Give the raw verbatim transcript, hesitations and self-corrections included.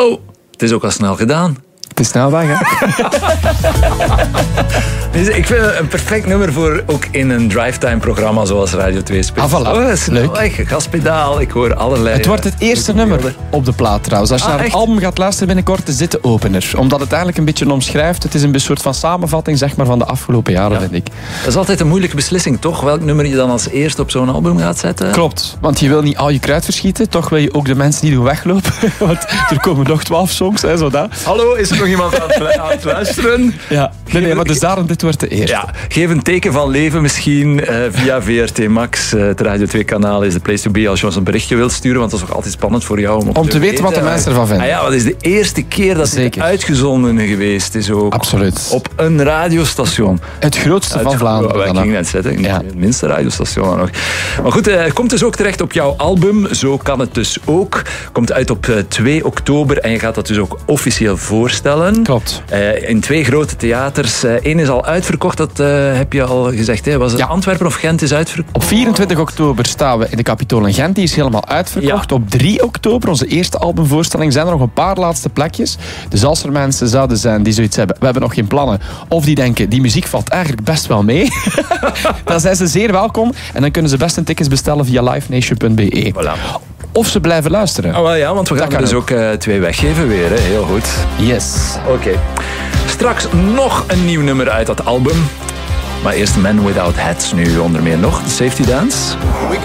Oh, het is ook al snel gedaan. Het is snel weg, hè? Dus ik vind het een perfect nummer voor ook in een drivetime-programma zoals Radio twee speelt. Ah, voilà. Oh, snel weg, gaspedaal, ik hoor allerlei... Het wordt het eerste nummer op de plaat trouwens. Als je Ah, naar het echt? album gaat luisteren binnenkort, is dit de opener. Omdat het eigenlijk een beetje omschrijft. Het is een soort van samenvatting zeg maar, van de afgelopen jaren, Ja. vind ik. Dat is altijd een moeilijke beslissing, toch? Welk nummer je dan als eerste op zo'n album gaat zetten? Klopt, want je wil niet al je kruid verschieten. Toch wil je ook de mensen die er weglopen. Want er komen nog twaalf songs, hè, zo dat. Hallo, is er nog iemand aan het, aan het luisteren? Ja, nee, nee, maar dus daarom, dit wordt de eerste. Ja, geef een teken van leven misschien uh, via V R T Max. Uh, het Radio twee kanaal is de place to be als je ons een berichtje wilt sturen. Want dat is ook altijd spannend voor jou. Om, Om te weten wat de mensen ervan vinden. Ah ja, wat is de eerste keer dat Zeker. het uitgezonden geweest is ook. Absoluut. Op een radiostation. Het grootste Het- van Vlaanderen. Wat ik dan ging ook. net zeggen. Ja. Het minste radiostation dan nog. Maar goed, het komt dus ook terecht op jouw album. Zo kan het dus ook. Komt uit op uh, twee oktober. En je gaat dat dus ook officieel voorstellen. Klopt. Uh, in twee grote theaters. Eén uh, is al uitverkocht, dat uh, heb je al gezegd. Hè? Was het Ja. Antwerpen of Gent is uitverkocht? Op vierentwintig oktober staan we in de Capitool in Gent. Die is helemaal uitverkocht. Ja. Op drie oktober, onze eerste albumvoorstelling, zijn er nog een paar laatste plekjes. Dus als er mensen zouden zijn die zoiets hebben, we hebben nog geen plannen. Of die denken, die muziek valt eigenlijk best wel mee. Dan zijn ze zeer welkom. En dan kunnen ze best een tickets bestellen via livenation punt b e. Voilà. Of ze blijven luisteren. Oh, wel ja, want we gaan Dat er kan dus ook uh, twee weggeven weer. Hè? Heel goed. Yes. Oké. Okay. Straks nog een nieuw nummer uit dat album. Maar eerst Men Without Hats nu onder meer nog. De Safety Dance.